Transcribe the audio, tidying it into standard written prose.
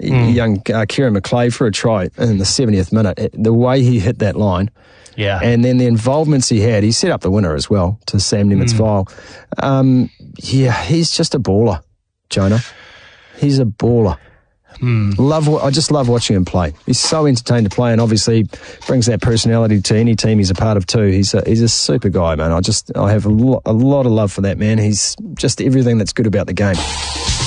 young Kieran McClay for a try in the 70th minute. The way he hit that line. Yeah. And then the involvements he had, he set up the winner as well to Sam Nemitz-Vile. He's just a baller, Jonah. He's a baller. I just love watching him play. He's so entertained to play, and obviously brings that personality to any team he's a part of too. He's a super guy, man. I have a lot of love for that man. He's just everything that's good about the game.